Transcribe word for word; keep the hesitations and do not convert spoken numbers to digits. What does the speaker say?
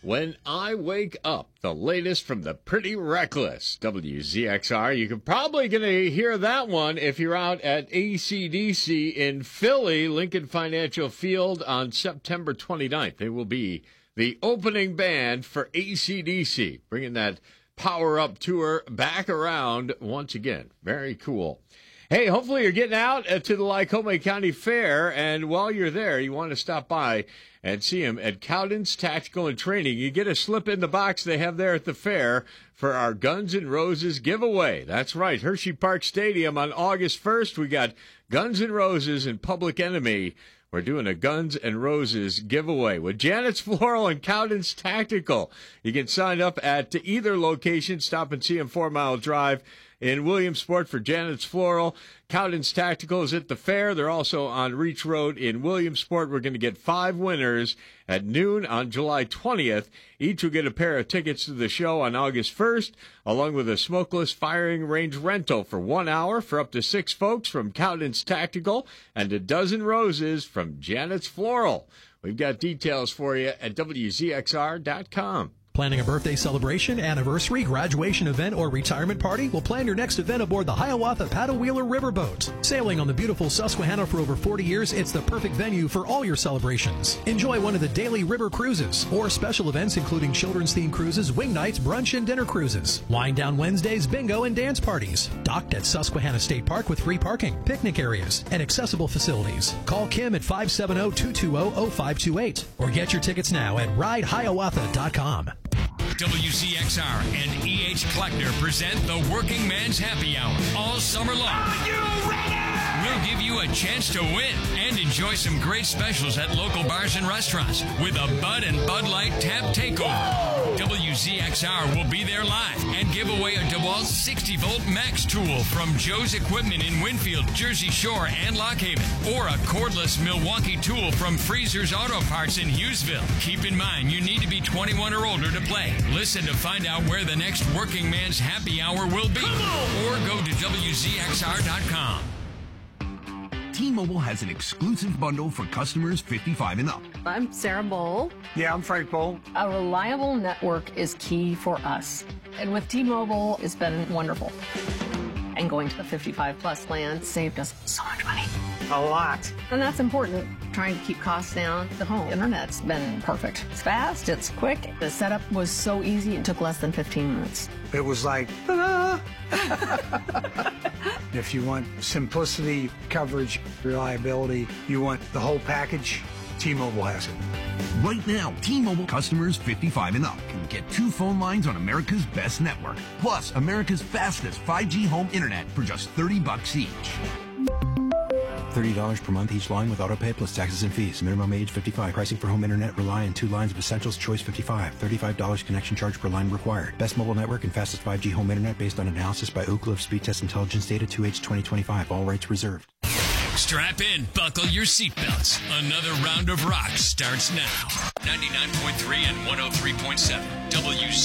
When I Wake Up, the latest from the Pretty Reckless, W Z X R. You're probably going to hear that one if you're out at A C D C in Philly, Lincoln Financial Field on September twenty-ninth. They will be the opening band for A C D C, bringing that Power Up tour back around once again. Very cool. Hey, hopefully you're getting out to the Lycoming County Fair, and while you're there, you want to stop by and see him at Cowden's Tactical and Training. You get a slip in the box they have there at the fair for our Guns N' Roses giveaway. That's right, Hershey Park Stadium on August first. We got Guns N' Roses and Public Enemy. We're doing a Guns N' Roses giveaway with Janet's Floral and Cowden's Tactical. You can sign up at either location. Stop and see them Four Mile Drive in Williamsport for Janet's Floral. Cowden's Tactical is at the fair. They're also on Reach Road in Williamsport. We're going to get five winners at noon on July twentieth. Each will get a pair of tickets to the show on August first, along with a smokeless firing range rental for one hour for up to six folks from Cowden's Tactical and a dozen roses from Janet's Floral. We've got details for you at W Z X R dot com. Planning a birthday celebration, anniversary, graduation event, or retirement party? Well, plan your next event aboard the Hiawatha Paddle Wheeler Riverboat. Sailing on the beautiful Susquehanna for over forty years, it's the perfect venue for all your celebrations. Enjoy one of the daily river cruises or special events including children's-themed cruises, wing nights, brunch, and dinner cruises. Wind down Wednesdays, bingo, and dance parties. Docked at Susquehanna State Park with free parking, picnic areas, and accessible facilities. Call Kim at five seven zero, two two zero, zero five two eight or get your tickets now at ride hiawatha dot com. W Z X R and E H. Kleckner present the Working Man's Happy Hour all summer long. Are you ready? We'll give you a chance to win and enjoy some great specials at local bars and restaurants with a Bud and Bud Light Tap Takeover. W Z X R will be there live and give away a DeWalt sixty volt Max tool from Joe's Equipment in Winfield, Jersey Shore, and Lock Haven, or a cordless Milwaukee tool from Freezer's Auto Parts in Hughesville. Keep in mind, you need to be twenty-one or older to play. Listen to find out where the next Working Man's Happy Hour will be, or go to W Z X R dot com. T-Mobile has an exclusive bundle for customers fifty-five and up. I'm Sarah Bowl. Yeah, I'm Frank Bowl. A reliable network is key for us. And with T-Mobile, it's been wonderful. And going to the fifty-five plus plan saved us so much money. A lot. And that's important. Trying to keep costs down. The home internet's been perfect. It's fast, it's quick. The setup was so easy, it took less than fifteen minutes. It was like, ta-da! If you want simplicity, coverage, reliability, you want the whole package, T-Mobile has it. Right now, T-Mobile customers fifty-five and up can get two phone lines on America's best network, plus America's fastest five G home internet for just thirty bucks each. thirty dollars per month each line with autopay plus taxes and fees. Minimum age fifty-five. Pricing for home internet rely on two lines of Essentials Choice fifty-five. thirty-five dollars connection charge per line required. Best mobile network and fastest five G home internet based on analysis by Ookla of Speed Test Intelligence Data two H twenty twenty-five. All rights reserved. Strap in, buckle your seatbelts. Another round of rock starts now. ninety-nine point three and one oh three point seven W